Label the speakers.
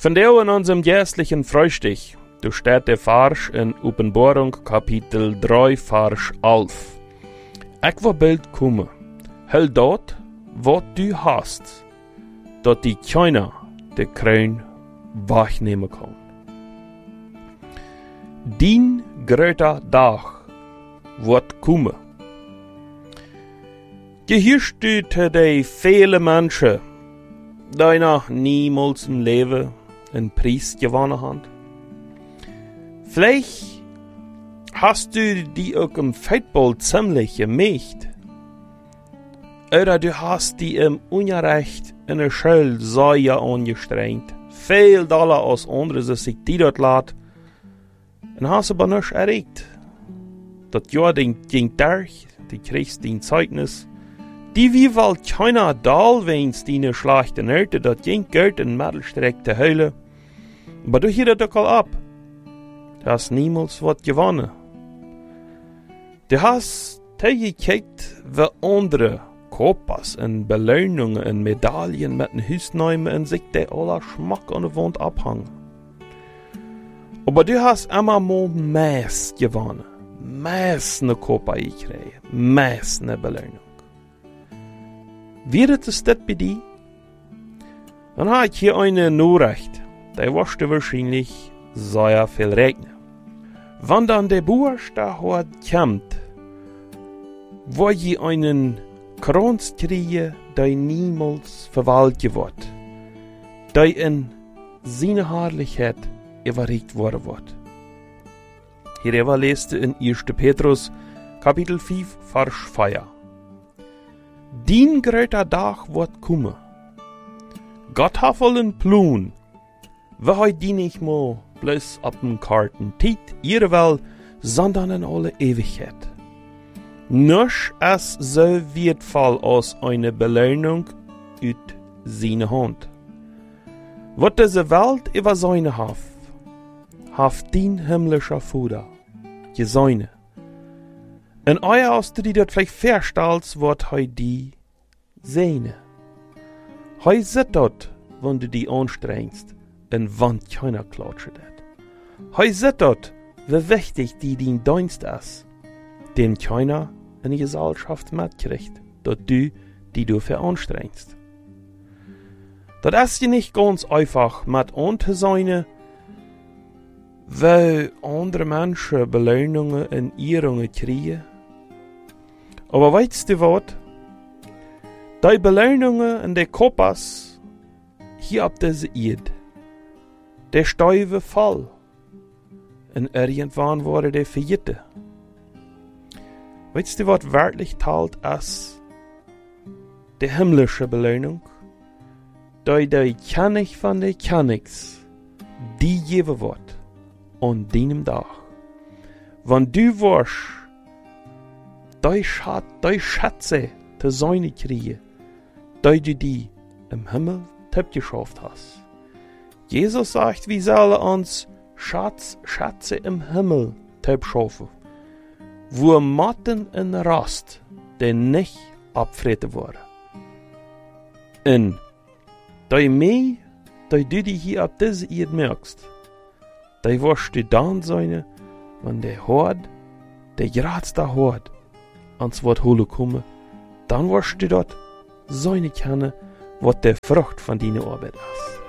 Speaker 1: Vandaar in unserem jährlichen Frühstück, du steht der Vers in Openbarung Kapitel 3, Vers 11. Ich will bald kommen, hel dort, wat du hast, dat die keiner de Kruin wegnehmen kann. Dien groter Dag wird kommen. Gehörst du zu den vielen Menschen, die noch niemals im Leben einen Preis gewonnen haben? Vielleicht hast du die auch im Football ziemlich gemächt. Oder du hast die im Unrecht in der Schule sehr angestrengt. Viel Dollar als andere, dass sich die dort lässt. Und hast aber nicht erregt. Das Jahr ging durch, du kriegst dein Zeugnis. Die wie wohl keiner Dahl wenn's deine schlechte Nöte, das ging Geld in Mittelstreck der Hölle. Aber du hier das auch ab. Du hast niemals was gewonnen. Du hast gekickt, wie andere Kopas und Belohnungen und Medaillen mit den Hausnamen und sich der aller Schmack an der Wand abhängen. Aber du hast immer mal mehr gewonnen. Mehr eine Kopa gekriegt. Mehr eine Belohnung. Wird es das bei dir? Dann habe ich hier eine Nachricht. Da wirst du wahrscheinlich sehr viel regnen. Wenn dann der Bursch da kommt, wo je einen Kranz kriege, der niemals verwaltet wird, der in seine Herrlichkeit überreicht worden wird. Hierüber lest du in 1. Petrus, Kapitel 5, Vers 4. Dien groter Dag wird kommen. Gott hat vollen Plan. Wir heute die nicht mal bloß ab dem Karten Tiet, ihre Welt, sondern in alle Ewigkeit. Nicht als so wertvoll als eine Belohnung aus seiner Hand. Was diese Welt über seine haft dein himmlischer Vater, je seine. Und euer hast du die dort vielleicht verstellst, wird heu die seine. Heu sit dort, wenn du die anstrengst, und wann keiner klatscht hat. Heu sit dort, wie wichtig die dein Dienst ist, den keiner in die Gesellschaft mitkriegt, dort du, die du veranstrengst. Das ist ja nicht ganz einfach, mit anzuseine, weil andere Menschen Belohnungen und Ehrungen kriegen. Aber weißt du was? Die Belohnungen und die Kopas hier auf dieser Erde, der Stäuwe voll. Und irgendwann wurde der verjährt. Weißt du, was wörtlich talt als die himmlische Belohnung? Die König von den Königs, die geben wird an deinem Tag. Wenn du wirst, die Schätze zu sein kriegen, die du die im Himmel geschafft hast. Jesus sagt, wir sollen uns Schätze im Himmel schaffen, wo Matten und Rast, der nicht abfressen worden. Und die mehr, die du die hier auf dieser Erde merkst, die wirst du dann sein, wenn der Hort, der gerade da Hort, ans Wort Hole kommen, dann wirst du dort sein können, was der Frucht von deiner Arbeit ist.